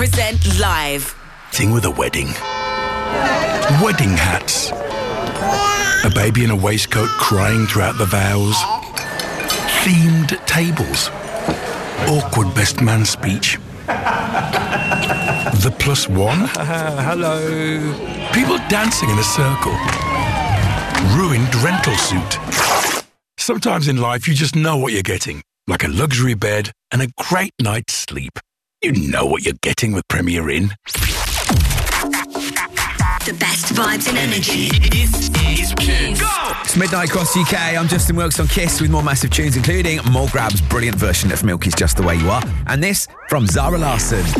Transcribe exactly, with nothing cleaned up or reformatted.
present live. Thing with a wedding. Wedding hats. A baby in a waistcoat crying throughout the vows. Themed tables. Awkward best man speech. The plus one. Uh, hello. People dancing in a circle. Ruined rental suit. Sometimes in life you just know what you're getting. Like a luxury bed and a great night's sleep. You know what you're getting with Premier Inn. The best vibes and energy. This is Kiss. Go! It's midnight across U K. I'm Justin Wilkes on Kiss with more massive tunes, including More Grab's brilliant version of Milky's Just the Way You Are. And this from Zara Larsson.